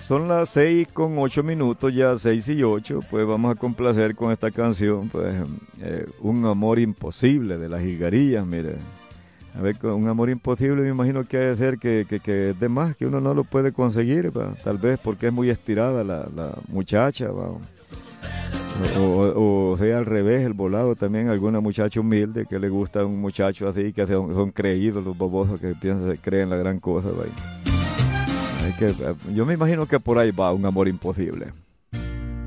Son las 6:08, ya 6:08, pues vamos a complacer con esta canción, pues Un amor imposible de las Jilgarillas, mire. A ver, con Un amor imposible me imagino que debe ser que es de más, que uno no lo puede conseguir, ¿va? Tal vez porque es muy estirada la muchacha, ¿va? O sea, al revés, el volado también, alguna muchacha humilde que le gusta a un muchacho así, que son creídos los bobosos que piensan, creen la gran cosa, ¿va? Yo me imagino que por ahí va Un amor imposible.